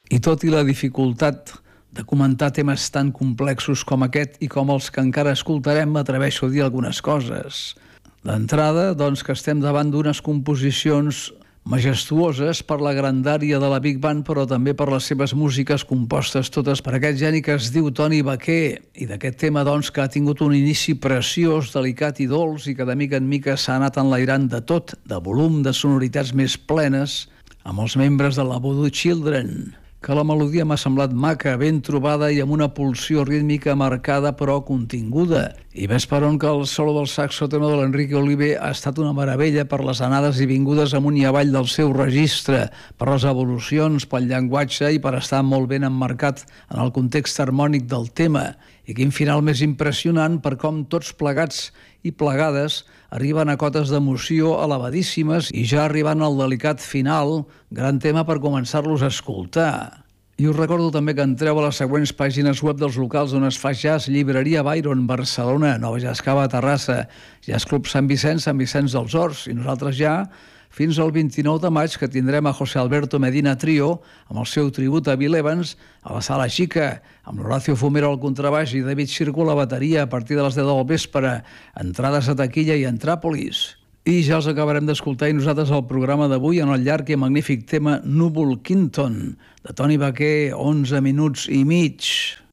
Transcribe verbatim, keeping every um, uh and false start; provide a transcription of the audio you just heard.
I tot i la dificultat de comentar temes tan complexos com aquest i com els que encara escoltarem, m'atreveixo a dir algunes coses. D'entrada, doncs, que estem davant d'unes composicions majestuoses per la grandària de la Big Band, però també per les seves músiques compostes totes per aquest geni que es diu Toni Baquer, i d'aquest tema, doncs, que ha tingut un inici preciós, delicat i dolç, i que de mica en mica s'ha anat enlairant de tot, de volum, de sonoritats més plenes, amb els membres de la Voodoo Children, que la melodia m'ha semblat maca, ben trobada i amb una pulsió rítmica marcada però continguda. I ves per on que el solo del saxo tenor de l'Enrique Oliver ha estat una meravella per les anades i vingudes amunt i avall del seu registre, per les evolucions, pel llenguatge i per estar molt ben emmarcat en el context harmònic del tema. I quin final més impressionant per com tots plegats i plegades arriben a cotes d'emoció elevadíssimes i ja arribant al delicat final, gran tema per començar-los a escoltar. I us recordo també que entreu a les següents pàgines web dels locals on es fa jazz: Llibreria Byron, Barcelona; Nova Jazz Cava, Terrassa; Jazz Club Sant Vicenç, Sant Vicenç dels Horts; i nosaltres ja fins al vint-i-nou de maig, que tindrem a José Alberto Medina Trio amb el seu tribut a Bill Evans a la Sala Xica, amb l'Horacio Fumero al contrabaix i David Xirco a la bateria a partir de les deu del vespre. Entrades a taquilla i Entràpolis. I ja els acabarem d'escoltar i nosaltres el programa d'avui en el llarg i magnífic tema Núvol Quinton, de Toni Baquer, onze minuts i mig.